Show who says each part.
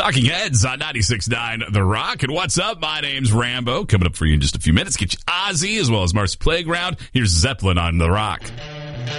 Speaker 1: Talking Heads on 96.9 The Rock. And what's up? My name's Rambo. Coming up for you in just a few minutes. Get you Ozzy as well as Marcy Playground. Here's Zeppelin on The Rock.